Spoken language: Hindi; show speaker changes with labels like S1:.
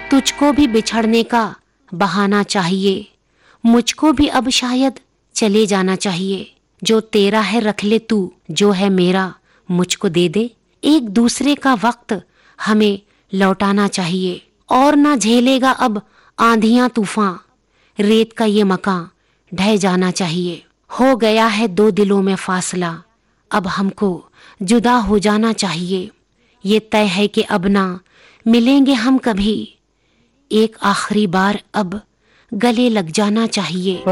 S1: तुझको भी बिछड़ने का बहाना चाहिए, मुझको भी अब शायद चले जाना चाहिए। जो तेरा है रख ले तू, जो है मेरा मुझको दे दे। एक दूसरे का वक्त हमें लौटाना चाहिए, और ना झेलेगा अब आंधियां तूफान, रेत का ये मकान ढह जाना चाहिए। हो गया है दो दिलों में फासला, अब हमको जुदा हो जाना चाहिए। ये तय है कि अब ना मिलेंगे हम कभी, एक आखिरी बार अब गले लग जाना चाहिए।